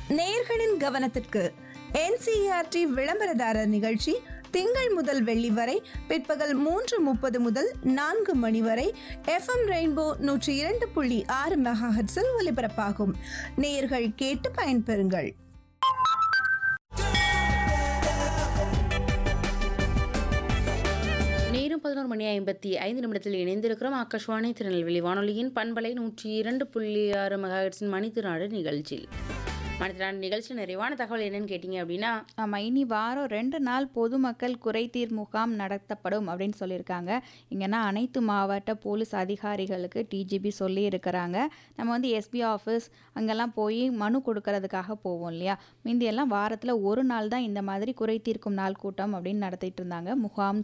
நேயர்களின் கவனத்திற்கு என்சிஇஆர்டி விளம்பரதாரர் நிகழ்ச்சி திங்கள் முதல் வெள்ளி வரை பிற்பகல் 3:30 முதல் 4 மணி வரை FM ரெயின்போ 102.6 மெகாஹெர்ட்ஸில் ஒலிபரப்பாகும். நேயர்கள் கேட்டு பயன்பெறுங்கள். நேரம் 11:55 இணைந்திருக்கிறோம். ஆகாஷ்வாணி திருநெல்வேலி வானொலியின் பண்பலை 102.6 மெகாஹெர்ட்ஸின் மணித்திருநாடு நிகழ்ச்சியில். மணித்திருநாடு நிகழ்ச்சி நிறைவான தகவல் என்னன்னு கேட்டிங்க அப்படின்னா, ஆமாம், இனி வாரம் 2 நாள் பொதுமக்கள் குறைதீர் முகாம் நடத்தப்படும் அப்படின்னு சொல்லியிருக்காங்க. இங்கன்னா அனைத்து மாவட்ட போலீஸ் அதிகாரிகளுக்கு டிஜிபி சொல்லி இருக்கிறாங்க. நம்ம வந்து எஸ்பி ஆஃபீஸ் அங்கெல்லாம் போய் மனு கொடுக்கறதுக்காக போவோம் இல்லையா. முந்தியெல்லாம் வாரத்தில் ஒரு நாள் தான் இந்த மாதிரி குறை தீர்க்கும் நாள் கூட்டம் அப்படின்னு நடத்திட்டு இருந்தாங்க, முகாம்